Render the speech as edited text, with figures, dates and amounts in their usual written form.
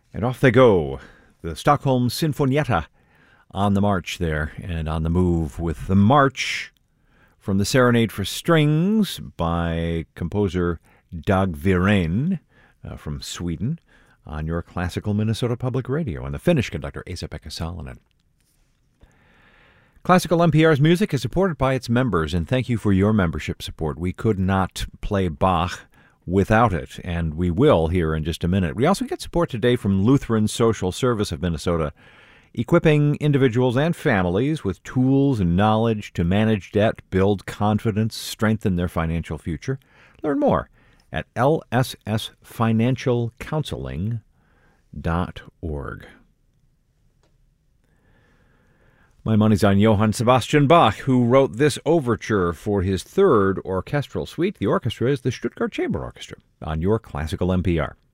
And off they go. The Stockholm Sinfonietta on the march there and on the move with the march from the Serenade for Strings by composer Dag Viren from Sweden on your classical Minnesota Public Radio, and the Finnish conductor Esa-Pekka Salonen. Classical NPR's music is supported by its members, and thank you for your membership support. We could not play Bach without it, and we will here in just a minute. We also get support today from Lutheran Social Service of Minnesota, equipping individuals and families with tools and knowledge to manage debt, build confidence, strengthen their financial future. Learn more at lssfinancialcounseling.org. My money's on Johann Sebastian Bach, who wrote this overture for his third orchestral suite. The orchestra is the Stuttgart Chamber Orchestra on your classical NPR.